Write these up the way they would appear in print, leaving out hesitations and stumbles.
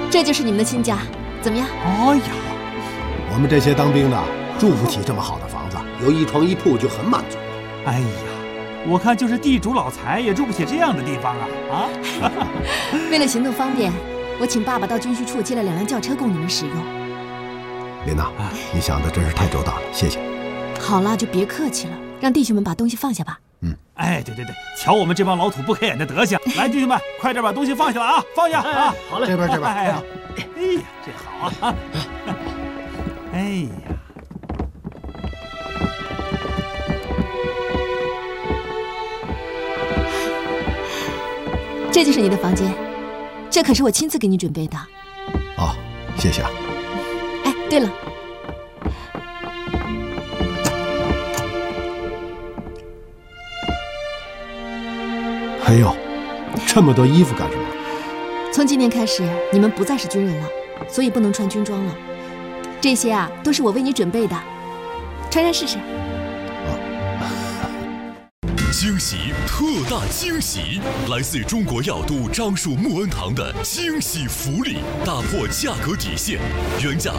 这就是你们的新家，怎么样？ 哎呀， 我们这些当兵的住不起这么好的房子，有一床一铺就很满足了。 哎呀，我看就是地主老财也住不起这样的地方啊！ 为了行动方便，我请爸爸到军需处借了2辆轿车供你们使用。 琳娜，你想的真是太周到了，谢谢。 好了，就别客气了，让弟兄们把东西放下吧。 哎，对，瞧我们这帮老土不开眼的德行！来，弟兄们，快点把东西放下了啊！放下啊！ 好嘞，这边。 哎呀，这好啊！哎呀， 这就是你的房间，这可是我亲自给你准备的。 哦，谢谢啊。 哎，对了， 哎呦，这么多衣服干什么？ 从今天开始，你们不再是军人了，所以不能穿军装了。这些啊，都是我为你准备的，穿上试试。 惊喜，特大惊喜！来自中国药都樟树木恩堂的惊喜福利，打破价格底线，原价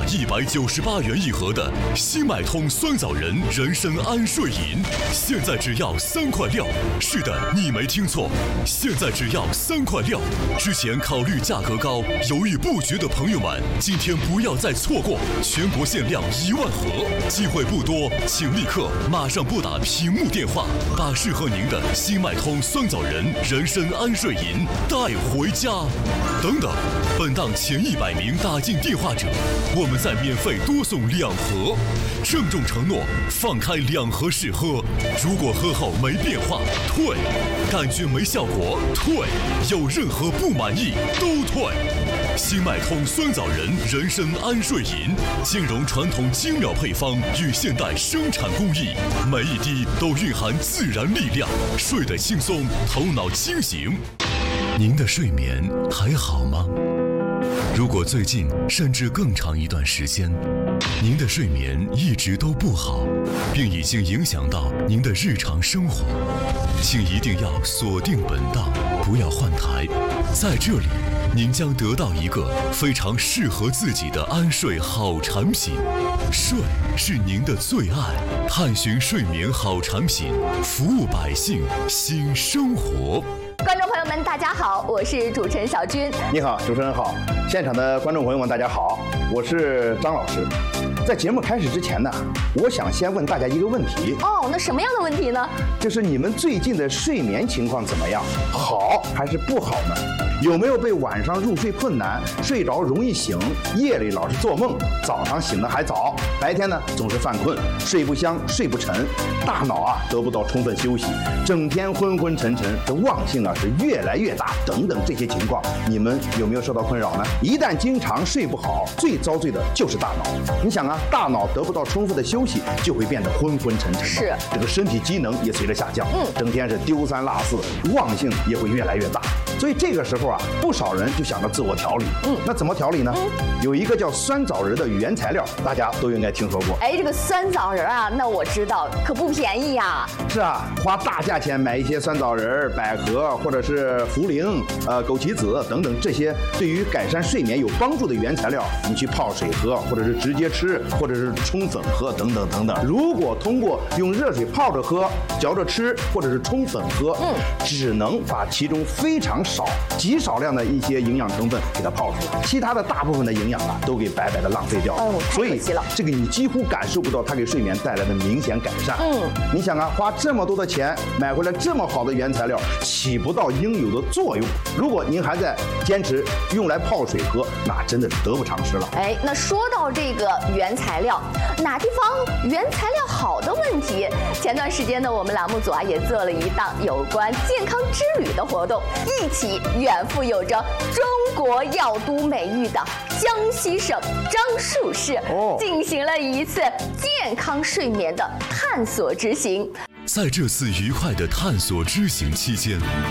198元一盒的新买通酸枣仁人参安睡饮，现在只要3块6。是的，你没听错，现在只要3块6。之前考虑价格高，犹豫不决的朋友们，今天不要再错过，全国限量1万盒，机会不多，请立刻马上拨打屏幕电话，把适合您的新麦通酸枣仁人参安睡饮带回家。等等，本档前100名打进电话者，我们再免费多送2盒。郑重承诺，放开2盒试喝，如果喝后没变化退，感觉没效果退，有任何不满意都退。新麦通酸枣仁人参安睡饮，兼容传统精妙配方与现代生产工艺，每一滴都蕴含自然力量，睡得轻松，头脑清醒。您的睡眠还好吗？如果最近甚至更长一段时间，您的睡眠一直都不好，并已经影响到您的日常生活，请一定要锁定本档，不要换台。在这里，您将得到一个非常适合自己的安睡好产品。睡是您的最爱，探寻睡眠好产品，服务百姓，新生活。 观众朋友们，大家好，我是主持人小军。 你好，主持人好，现场的观众朋友们，大家好，我是张老师。在节目开始之前呢，我想先问大家一个问题。 哦，那什么样的问题呢？ 就是你们最近的睡眠情况怎么样？好还是不好呢？有没有被晚上入睡困难、睡着容易醒、夜里老是做梦、早上醒得还早、白天呢总是犯困、睡不香、睡不沉、大脑啊得不到充分休息、整天昏昏沉沉，这忘性啊是越来越大等等这些情况，你们有没有受到困扰呢？一旦经常睡不好，最遭罪的就是大脑。你想啊，大脑得不到充分的休息，就会变得昏昏沉沉， 是这个身体机能也随着下降，整天是丢三落四，忘性也会越来越大。所以这个时候啊，不少人就想着自我调理。那怎么调理呢？有一个叫酸枣仁的原材料，大家都应该听说过。 哎，这个酸枣仁啊，那我知道，可不便宜呀。 是啊，花大价钱买一些酸枣仁、百合或者是茯苓、枸杞子等等这些对于改善睡眠有帮助的原材料，你去泡水喝，或者是直接吃，或者是冲粉喝等等等等。如果通过用热水泡着喝、嚼着吃，或者是冲粉喝，只能把其中非常极少量的一些营养成分给它泡出来，其他的大部分的营养啊都给白白的浪费掉了。 太可惜了。 这个你几乎感受不到它给睡眠带来的明显改善。你想啊，花这么多的钱买回来这么好的原材料，起不到应有的作用。如果您还在坚持用来泡水喝，那真的是得不偿失了。 哎，那说到这个原材料，哪地方原材料好的问题，前段时间呢，我们栏目组啊也做了一档有关健康之旅的活动，一起远赴有着中国药都美誉的江西省樟树市，进行了一次健康睡眠的探索之行。 在这次愉快的探索之行期间，